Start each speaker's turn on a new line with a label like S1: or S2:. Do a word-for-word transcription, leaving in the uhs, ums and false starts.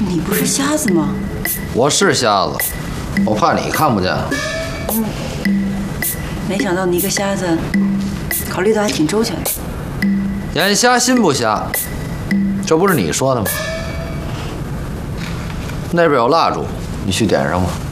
S1: 你不是瞎子吗？
S2: 我是瞎子，我怕你看不见。
S1: 嗯，没想到你一个瞎子，考虑的还挺周全的。
S2: 眼瞎心不瞎，这不是你说的吗？那边有蜡烛，你去点上吧。